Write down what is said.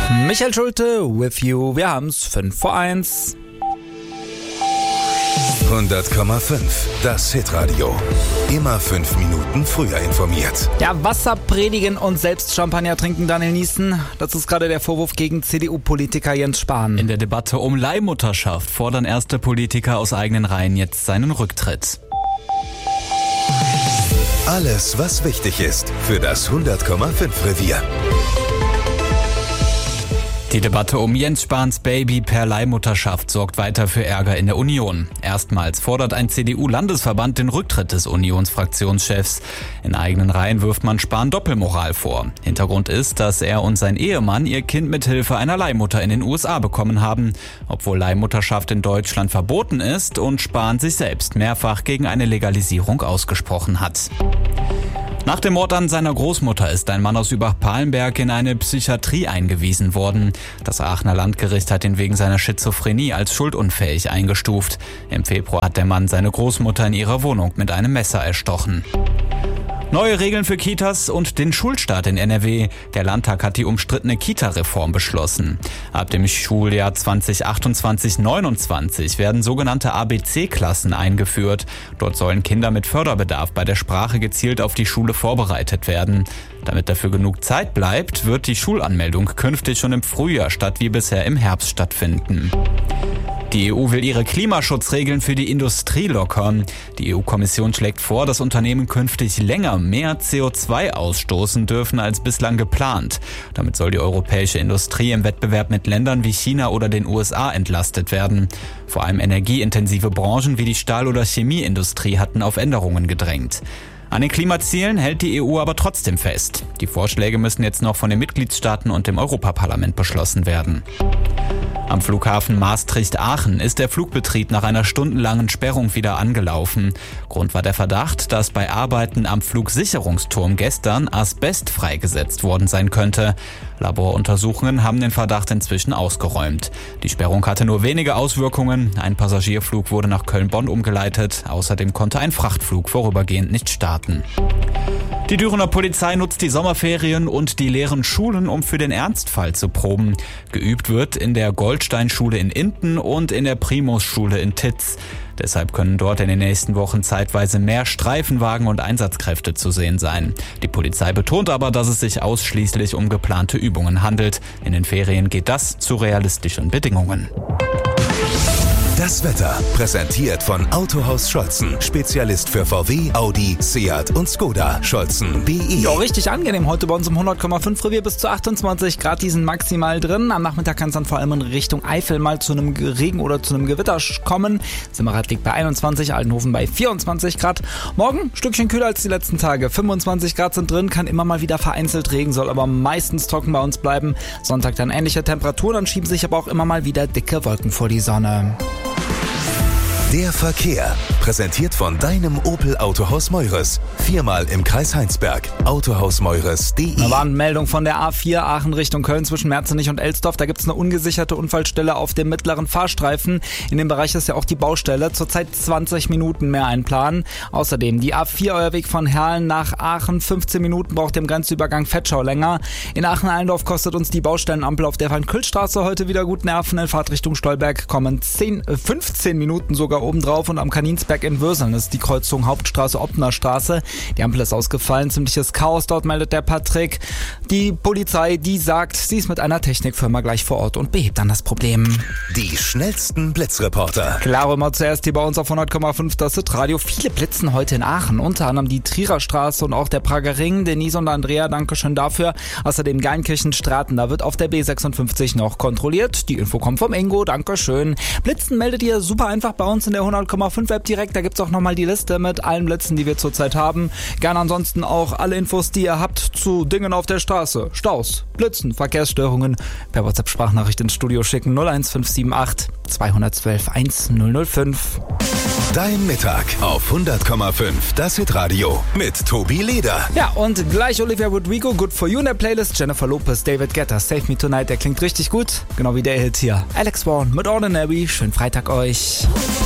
Michael Schulte, with you. Wir haben's 5:01. 100,5. Das Hitradio. Immer 5 Minuten früher informiert. Ja, Wasser predigen und selbst Champagner trinken, Daniel Nießen. Das ist gerade der Vorwurf gegen CDU-Politiker Jens Spahn. In der Debatte um Leihmutterschaft fordern erste Politiker aus eigenen Reihen jetzt seinen Rücktritt. Alles, was wichtig ist für das 100,5 Revier. Die Debatte um Jens Spahns Baby per Leihmutterschaft sorgt weiter für Ärger in der Union. Erstmals fordert ein CDU-Landesverband den Rücktritt des Unionsfraktionschefs. In eigenen Reihen wirft man Spahn Doppelmoral vor. Hintergrund ist, dass er und sein Ehemann ihr Kind mit Hilfe einer Leihmutter in den USA bekommen haben. Obwohl Leihmutterschaft in Deutschland verboten ist und Spahn sich selbst mehrfach gegen eine Legalisierung ausgesprochen hat. Nach dem Mord an seiner Großmutter ist ein Mann aus Übach-Palenberg in eine Psychiatrie eingewiesen worden. Das Aachener Landgericht hat ihn wegen seiner Schizophrenie als schuldunfähig eingestuft. Im Februar hat der Mann seine Großmutter in ihrer Wohnung mit einem Messer erstochen. Neue Regeln für Kitas und den Schulstart in NRW. Der Landtag hat die umstrittene Kita-Reform beschlossen. Ab dem Schuljahr 2028/29 werden sogenannte ABC-Klassen eingeführt. Dort sollen Kinder mit Förderbedarf bei der Sprache gezielt auf die Schule vorbereitet werden. Damit dafür genug Zeit bleibt, wird die Schulanmeldung künftig schon im Frühjahr statt wie bisher im Herbst stattfinden. Die EU will ihre Klimaschutzregeln für die Industrie lockern. Die EU-Kommission schlägt vor, dass Unternehmen künftig länger mehr CO2 ausstoßen dürfen als bislang geplant. Damit soll die europäische Industrie im Wettbewerb mit Ländern wie China oder den USA entlastet werden. Vor allem energieintensive Branchen wie die Stahl- oder Chemieindustrie hatten auf Änderungen gedrängt. An den Klimazielen hält die EU aber trotzdem fest. Die Vorschläge müssen jetzt noch von den Mitgliedstaaten und dem Europaparlament beschlossen werden. Am Flughafen Maastricht-Aachen ist der Flugbetrieb nach einer stundenlangen Sperrung wieder angelaufen. Grund war der Verdacht, dass bei Arbeiten am Flugsicherungsturm gestern Asbest freigesetzt worden sein könnte. Laboruntersuchungen haben den Verdacht inzwischen ausgeräumt. Die Sperrung hatte nur wenige Auswirkungen. Ein Passagierflug wurde nach Köln-Bonn umgeleitet. Außerdem konnte ein Frachtflug vorübergehend nicht starten. Die Dürener Polizei nutzt die Sommerferien und die leeren Schulen, um für den Ernstfall zu proben. Geübt wird in der Goldsteinschule in Inten und in der Primus-Schule in Titz. Deshalb können dort in den nächsten Wochen zeitweise mehr Streifenwagen und Einsatzkräfte zu sehen sein. Die Polizei betont aber, dass es sich ausschließlich um geplante Übungen handelt. In den Ferien geht das zu realistischen Bedingungen. Das Wetter präsentiert von Autohaus Scholzen. Spezialist für VW, Audi, Seat und Skoda. Scholzen.de. Ja, richtig angenehm heute bei uns im 100,5 Revier bis zu 28 Grad, die sind maximal drin. Am Nachmittag kann es dann vor allem in Richtung Eifel mal zu einem Regen oder zu einem Gewitter kommen. Simmerath liegt bei 21, Altenhofen bei 24 Grad. Morgen ein Stückchen kühler als die letzten Tage. 25 Grad sind drin, kann immer mal wieder vereinzelt Regen, soll aber meistens trocken bei uns bleiben. Sonntag dann ähnliche Temperaturen, dann schieben sich aber auch immer mal wieder dicke Wolken vor die Sonne. Der Verkehr, präsentiert von deinem Opel Autohaus Meures. 4-mal im Kreis Heinsberg. Autohausmeures.de. Da war eine Meldung von der A4 Aachen Richtung Köln zwischen Merzenich und Elsdorf. Da gibt es eine ungesicherte Unfallstelle auf dem mittleren Fahrstreifen. In dem Bereich ist ja auch die Baustelle. Zurzeit 20 Minuten mehr einplanen. Außerdem die A4 euer Weg von Herlen nach Aachen. 15 Minuten braucht dem Grenzübergang Vetschau länger. In Aachen-Allendorf kostet uns die Baustellenampel auf der Van-Külst-Straße heute wieder gut Nerven. In Fahrtrichtung Stolberg kommen 15 Minuten sogar obendrauf, und am Kaninsberg in Würseln ist die Kreuzung Hauptstraße-Obner-Straße. Die Ampel ist ausgefallen, ziemliches Chaos dort, meldet der Patrick. Die Polizei, die sagt, sie ist mit einer Technikfirma gleich vor Ort und behebt dann das Problem. Die schnellsten Blitzreporter. Klar, immer zuerst hier bei uns auf 100,5 das Hitradio. Viele blitzen heute in Aachen, unter anderem die Trierer Straße und auch der Prager Ring. Denise und Andrea, danke schön dafür. Außerdem Geinkirchenstraßen, da wird auf der B56 noch kontrolliert. Die Info kommt vom Ingo, danke schön. Blitzen meldet ihr super einfach bei uns in der 100,5 App direkt. Da gibt's auch nochmal die Liste mit allen Blitzen, die wir zurzeit haben. Gerne ansonsten auch alle Infos, die ihr habt zu Dingen auf der Straße. Staus, Blitzen, Verkehrsstörungen per WhatsApp-Sprachnachricht ins Studio schicken. 01578 212 1005. Dein Mittag auf 100,5. Das Hitradio mit Tobi Leder. Ja, und gleich Olivia Rodrigo, Good For You in der Playlist. Jennifer Lopez, David Guetta, Save Me Tonight. Der klingt richtig gut. Genau wie der Hit hier. Alex Warren mit Ordinary. Schönen Freitag euch.